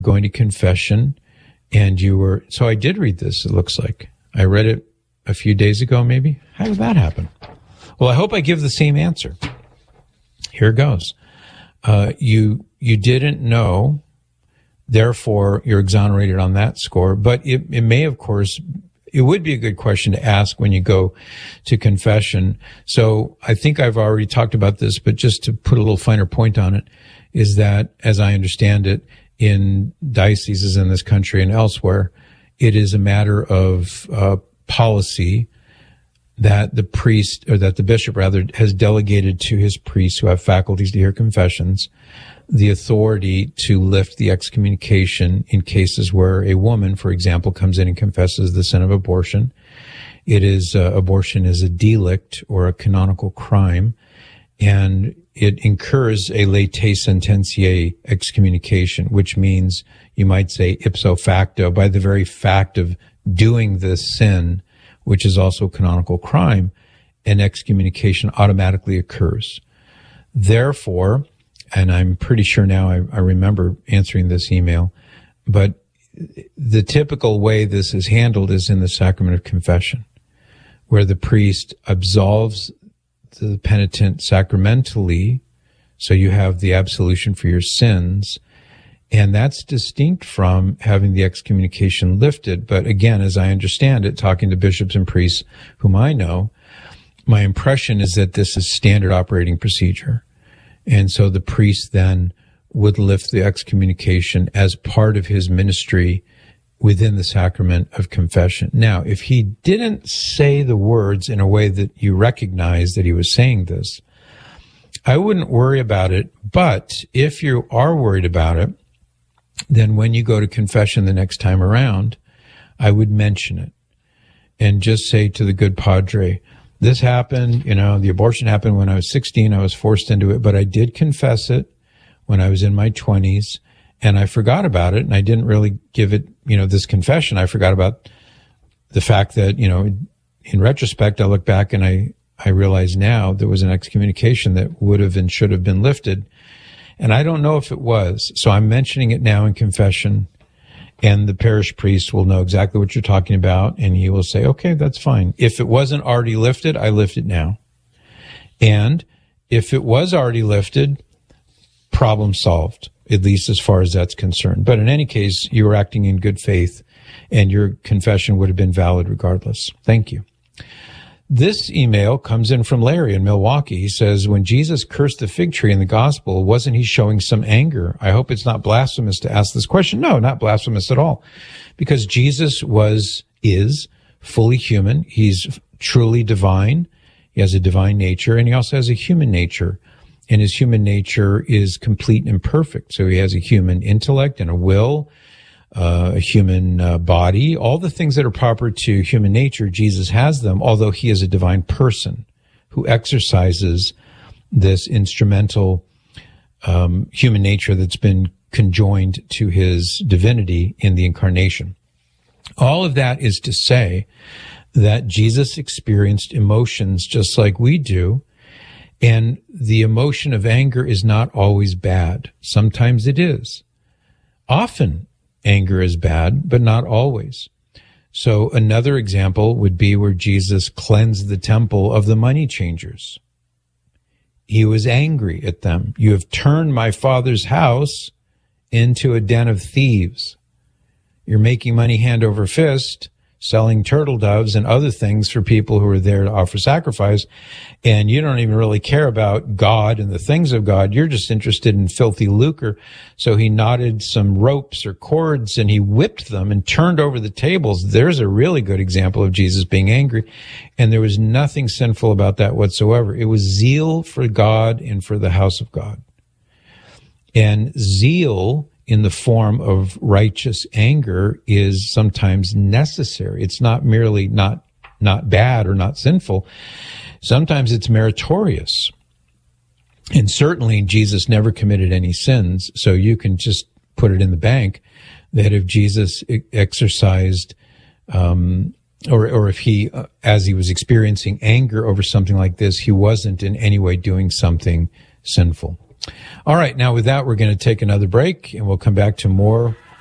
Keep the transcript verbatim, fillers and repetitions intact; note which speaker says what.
Speaker 1: going to confession, and you were, so I did read this, it looks like. I read it a few days ago, maybe. How did that happen? Well, I hope I give the same answer. Here goes. Uh, you, you didn't know, therefore you're exonerated on that score, but it, it may, of course, it would be a good question to ask when you go to confession. So I think I've already talked about this, but just to put a little finer point on it, is that, as I understand it, in dioceses in this country and elsewhere, it is a matter of uh, policy that the priest, or that the bishop rather, has delegated to his priests who have faculties to hear confessions, the authority to lift the excommunication in cases where a woman, for example, comes in and confesses the sin of abortion. It is, uh, abortion is a delict or a canonical crime, and it incurs a latae sententiae excommunication, which means, you might say ipso facto, by the very fact of doing this sin, which is also a canonical crime, an excommunication automatically occurs. Therefore, and I'm pretty sure now I, I remember answering this email, but the typical way this is handled is in the sacrament of confession, where the priest absolves the penitent sacramentally, so you have the absolution for your sins, and that's distinct from having the excommunication lifted. But again, as I understand it, talking to bishops and priests whom I know, my impression is that this is standard operating procedure. And so the priest then would lift the excommunication as part of his ministry within the sacrament of confession. Now, if he didn't say the words in a way that you recognize that he was saying this, I wouldn't worry about it. But if you are worried about it, then when you go to confession the next time around, I would mention it and just say to the good padre, this happened, you know, the abortion happened when I was sixteen. I was forced into it, but I did confess it when I was in my twenties, and I forgot about it, and I didn't really give it, you know, this confession. I forgot about the fact that, you know, in retrospect, I look back and I, I realize now there was an excommunication that would have and should have been lifted. And I don't know if it was. So I'm mentioning it now in confession, and the parish priest will know exactly what you're talking about, and he will say, okay, that's fine. If it wasn't already lifted, I lift it now. And if it was already lifted, problem solved, at least as far as that's concerned. But in any case, you were acting in good faith, and your confession would have been valid regardless. Thank you. This email comes in from Larry in Milwaukee. He says, when Jesus cursed the fig tree in the gospel, wasn't he showing some anger? I hope it's not blasphemous to ask this question. No, not blasphemous at all. Because Jesus was, is fully human. He's truly divine. He has a divine nature, and he also has a human nature. And his human nature is complete and perfect. So he has a human intellect and a will, Uh, a human uh, body, all the things that are proper to human nature, Jesus has them, although he is a divine person who exercises this instrumental um, human nature that's been conjoined to his divinity in the incarnation. All of that is to say that Jesus experienced emotions just like we do, and the emotion of anger is not always bad. Sometimes it is. Often anger is bad, but not always. So another example would be where Jesus cleansed the temple of the money changers. He was angry at them. You have turned my Father's house into a den of thieves. You're making money hand over fist, selling turtle doves and other things for people who are there to offer sacrifice, and you don't even really care about God and the things of God. You're just interested in filthy lucre. So he knotted some ropes or cords and he whipped them and turned over the tables. There's a really good example of Jesus being angry, and there was nothing sinful about that whatsoever. It was zeal for God and for the house of God. And zeal in the form of righteous anger is sometimes necessary. It's not merely not, not bad or not sinful. Sometimes it's meritorious. And certainly Jesus never committed any sins, so you can just put it in the bank that if Jesus exercised, um, or, or if he, uh, as he was experiencing anger over something like this, he wasn't in any way doing something sinful. All right, now with that, we're going to take another break, and we'll come back to more